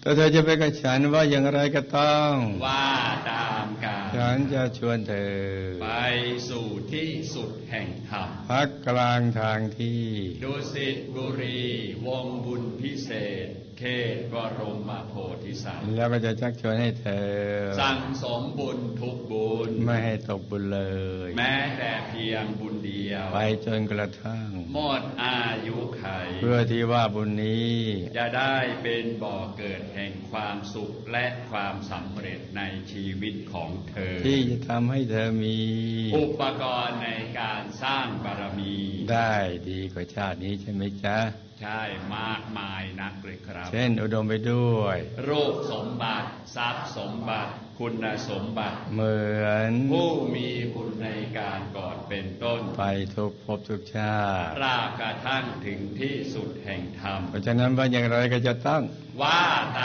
แต่เธอจะไปกับฉันว่าอย่างไรก็ต้องว่าตามกาลฉันจะชวนเธอไปสู่ที่สุดแห่งธรรมพักกลางทางที่ดุสิตบุรีวงบุญพิเศษเขตบรมโพธิสัตว์แล้วก็จะชักชวนให้เธอสั่งสมบุญทุกบุญไม่ให้ตกบุญเลยแม้แต่เพียงบุญเดียวไปจนกระทั่งหมดอายุขัยเพื่อที่ว่าบุญนี้จะได้เป็นบ่อเกิดแห่งความสุขและความสำเร็จในชีวิตของเธอที่จะทำให้เธอมีอุปกรณ์ในการสร้างบารมีได้ดีกว่าชาตินี้ใช่ไหมจ๊ะใช่มากมายนักเลยครับเช่นอุดมไปด้วยรูปสมบัติทรัพย์สมบัติคุณสมบัติเหมือนผู้มีบุญในการก่อนเป็นต้นไปทุกภพทุกชาติรากระทั่งถึงที่สุดแห่งธรรมเพราะฉะนั้นว่าอย่างไรก็จะต้องว่า